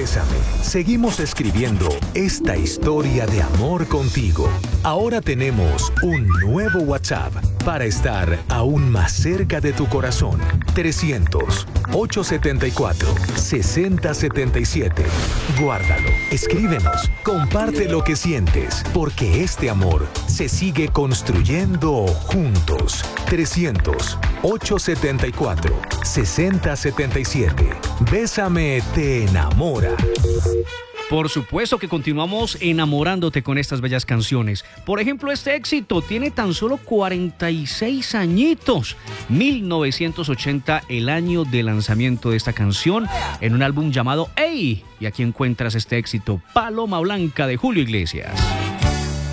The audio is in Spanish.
Bésame. Seguimos escribiendo esta historia de amor contigo. Ahora tenemos un nuevo WhatsApp para estar aún más cerca de tu corazón. 300-874-6077. Guárdalo, escríbenos, comparte lo que sientes, porque este amor se sigue construyendo juntos. 300-874-6077. Bésame te enamora. Por supuesto que continuamos enamorándote con estas bellas canciones. Por ejemplo, este éxito tiene tan solo 46 añitos. 1980, el año de lanzamiento de esta canción en un álbum llamado Ey. Y aquí encuentras este éxito, Paloma Blanca de Julio Iglesias.